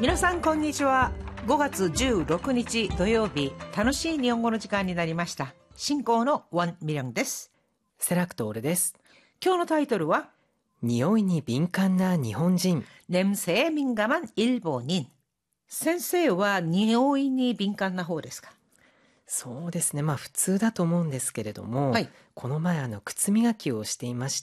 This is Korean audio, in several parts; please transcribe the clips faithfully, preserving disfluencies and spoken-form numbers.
皆さんこんにちは。ごがつじゅうろくにち土曜日、楽しい日本語の時間になりました。進行のウォン・ミリョンです。 セラクトオルです。 今日のタイトルは匂いに敏感な日本人。 냄새에 민감한 일본인。先生は匂いに敏感な方ですか？ そうですね。まあ普通だと思うんですけれども、 はい、 この前あの靴磨きをしていまして、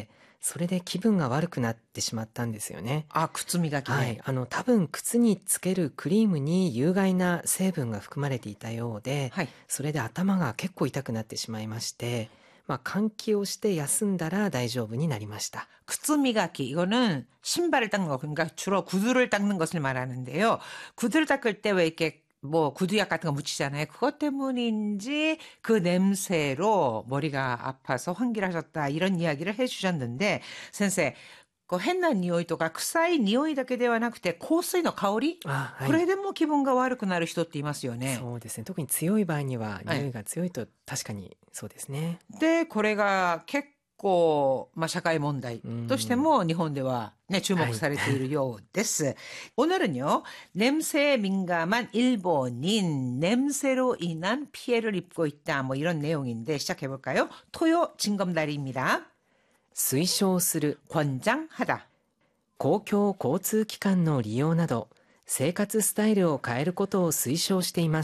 それで気分が悪くなってしまったんですよね。 あ、靴磨きで。 はい、あの多分靴につけるクリームに有害な成分が含まれていたようで、 はい、 それで頭が結構痛くなってしまいまして、まあ換気をして休んだら大丈夫になりました。 靴磨き, 이거는 신발을 닦는 거, 그러니까 주로 구두를 닦는 것을 말하는데요. 구두를 닦을 때 왜 이렇게 뭐 구두약 같은 거 묻히잖아요. 그것 때문인지 그 냄새로 머리가 아파서 환기를 하셨다, 이런 이야기를 해주셨는데, 선생, 変な匂いとか臭い匂いだけではなくて香水の香り、 あ、はい、 これでも気分が悪くなる人っていますよね。 そうですね。特に強い場合には匂いが強いと確かにそうですね。 で、これが結構、まあ、社会問題としても日本ではね、注目されているようです。はい、오늘은요, 냄새에 민감한 일본인, 냄새로 인한 피해를 입고 있다, 뭐 이런 내용인데 시작해볼까요? 토요 징검다리입니다. 推奨する 권장하다. 公共交通機関の利用など生活スタイルを変えることを推奨しています。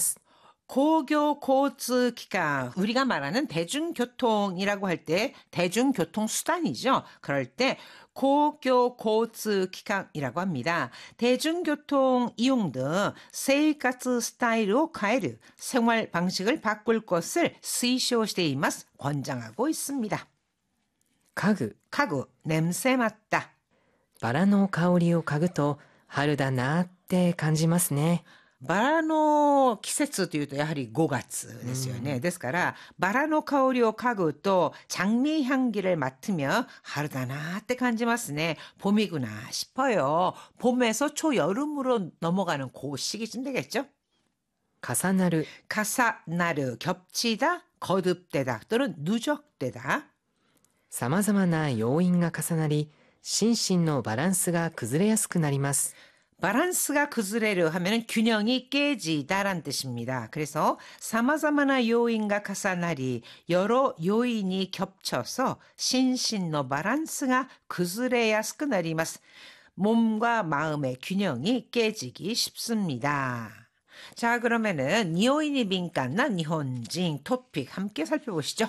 공공교통기관, 우리가 말하는 대중교통이라고 할 때 대중교통수단이죠. 그럴 때 공공교통기관이라고 합니다. 대중교통 이용 등 생활 스타일을 変える, 생활 방식을 바꿀 것을 推奨しています. 권장하고 있습니다. 嗅ぐ嗅ぐ, 냄새 맡다. バラの香りを嗅ぐと春だなって感じますね。 バラの季節というとやはりごがつですよね。ですから、バラの香りを嗅ぐと장미향기를 맡으며 하루다나って感じますね. 봄이구나 싶어요. 봄에서 초여름으로 넘어가는 그 시기쯤 되겠죠? 重なる 가사나르, 겹치다, 거듭되다 또는 누적되다. さまざまな要因が重なり心身のバランスが崩れやすくなります。 바란스가 그즈레르 하면은 균형이 깨지다란 뜻입니다. 그래서 사마사마나 요인과 가사나리, 여러 요인이 겹쳐서 신신노 바란스가 그즈레야스크 나리마스. 몸과 마음의 균형이 깨지기 쉽습니다. 자, 그러면은 니오인이 민감한 일본인 토픽 함께 살펴보시죠.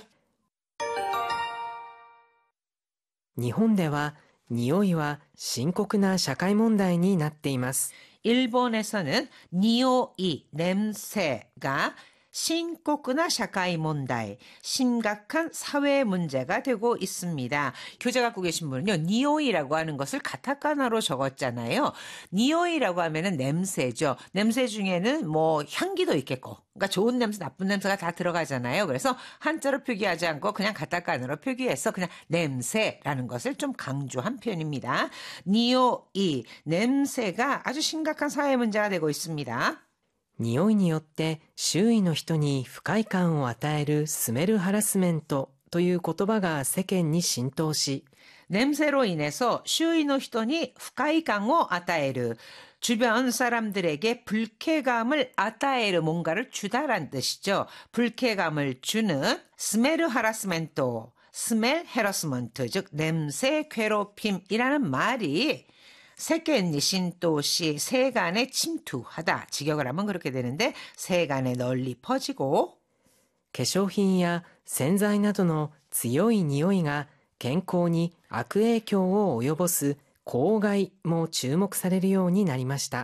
日本では匂いは深刻な社会問題になっています。 일본에서는 니오이, 냄새가 심각한社会 문제, 심각한 사회 문제가 되고 있습니다. 교재 갖고 계신 분은요, 니오이라고 하는 것을 가타카나로 적었잖아요. 니오이라고 하면은 냄새죠. 냄새 중에는 뭐 향기도 있겠고, 그러니까 좋은 냄새, 나쁜 냄새가 다 들어가잖아요. 그래서 한자로 표기하지 않고 그냥 가타카나로 표기해서 그냥 냄새라는 것을 좀 강조한 표현입니다. 니오이, 냄새가 아주 심각한 사회 문제가 되고 있습니다. 匂いによって周囲の人に不快感を与えるスメルハラスメントという言葉が世間に浸透し、 냄새로 인해서 주위의 人に 不快感を与える, 주변 사람들에게 불쾌감을 与える, 뭔가를 주다란 뜻이죠. 불쾌감을 주는 스멜 하라스멘트, 스멜 헤러스먼트, 즉 냄새 괴롭힘이라는 말이 세간의 신도시, 세간에 침투하다. 직역을 하면 그렇게 되는데, 세간에 널리 퍼지고, 化粧品や洗剤などの強い匂いが健康に悪影響を及ぼす公害も注目されるようになりました。